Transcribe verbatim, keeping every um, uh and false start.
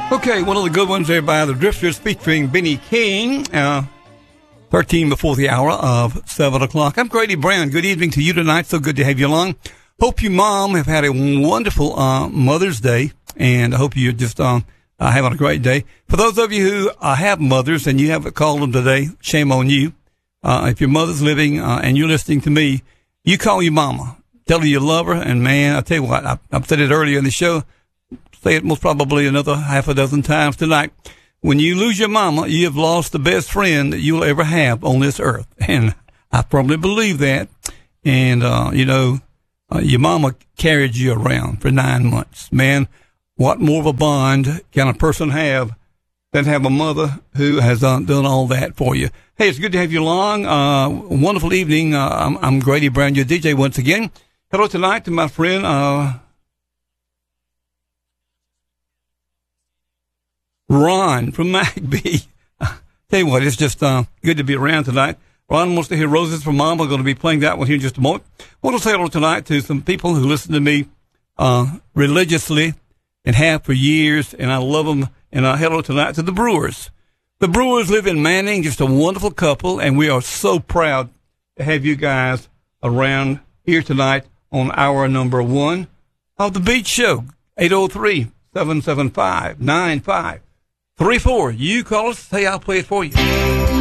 Okay, one of the good ones there by the Drifters featuring Benny King. Uh, thirteen before the hour of seven o'clock. I'm Grady Brown. Good evening to you tonight. So good to have you along. Hope you, Mom, have had a wonderful uh, Mother's Day, and I hope you're just um, uh, having a great day. For those of you who uh, have mothers and you haven't called them today, shame on you. Uh, if your mother's living uh, and you're listening to me, you call your mama. Tell her you love her, and, man, I'll tell you what, I, I've said it earlier in the show. Say it most probably another half a dozen times tonight. When you lose your mama, you have lost the best friend that you'll ever have on this earth. And I firmly believe that. And, uh, you know, uh, your mama carried you around for nine months. Man, what more of a bond can a person have than have a mother who has done, done all that for you? Hey, it's good to have you along. Uh, wonderful evening. Uh, I'm, I'm Grady Brown, your D J once again. Hello tonight to my friend, uh, Ron from McBee. Tell you what, it's just uh, good to be around tonight. Ron wants to hear Roses from Mom. We're going to be playing that one here in just a moment. I want to say hello tonight to some people who listen to me uh, religiously and have for years, and I love them. And uh, hello tonight to the Brewers. The Brewers live in Manning, just a wonderful couple, and we are so proud to have you guys around here tonight on hour number one of the Beach Show. eight oh three, seven seven five, nine five three four. You call us, say I'll play it for you.